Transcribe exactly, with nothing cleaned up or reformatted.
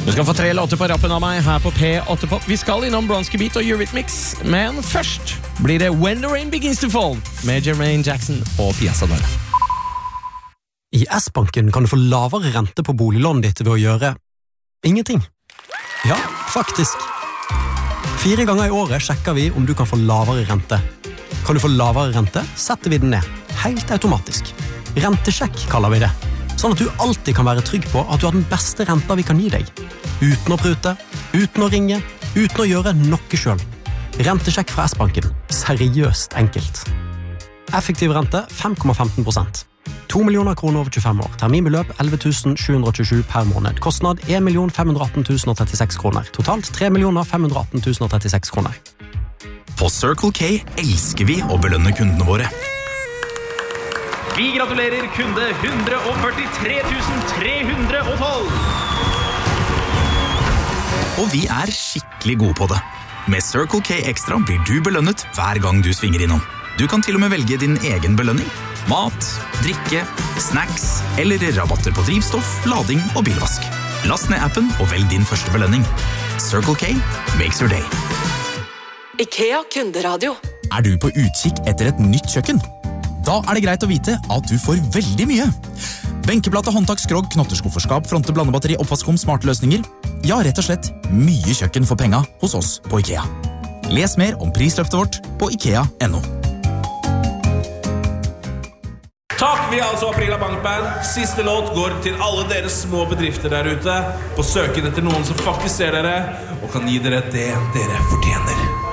Du skal få tre låter på rappen av meg her på P åtte Pop. Vi skal innom Bronski Beat og Eurythmics, men først blir det When the Rain Begins to Fall med Jermaine Jackson og Piazza Dora. I S-banken kan du få lavere rente på boliglånet ditt ved å gjøre ingenting. Ja, faktisk. Fire ganger i året sjekker vi om du kan få lavere rente. Kan du få lavere rente, setter vi den ned. Helt automatisk. Rentesjekk kaller vi det. Sånn at du alltid kan være trygg på at du har den beste renta vi kan gi deg. Uten å prute, uten å ringe, uten å gjøre noe selv. Rentesjekk fra S-banken. Seriøst enkelt. Effektiv rente fem komma femten prosent. to millioner kroner over tjuefem år. Terminbeløp elleve tusen sju hundre tjuesju per måned. Kostnad en million fem hundre atten tusen trettiseks kroner. Totalt tre millioner fem hundre atten tusen trettiseks kroner. På Circle K elsker vi å belønne kundene våre. Vi gratulerer kunde one hundred forty-three thousand three hundred twelve. Og vi er skikkelig gode på det. Med Circle K Extra blir du belønnet hver gang du svinger innom. Du kan til og med velge din egen belønning. Mat, drikke, snacks eller rabatter på drivstoff, lading og bilvask. Last ned appen og velg din første belønning. Circle K makes your day. IKEA kunderadio. Er du på utkikk etter et nytt kjøkken? Da er det greit å vite at du får veldig mye. Benkeplate, håndtak, skrog, knotteskufferskap, fronte, blandebatteri, oppvaskom, smarte løsninger. Ja, rett og slett mye kjøkken for penga hos oss på IKEA. Les mer om prisløftet vårt på ikea punktum no. Takk, vi er altså Aprila Bankband. Siste låt går til alle dere små bedrifter der ute på søken etter noen som faktisk ser dere og kan gi dere det dere fortjener.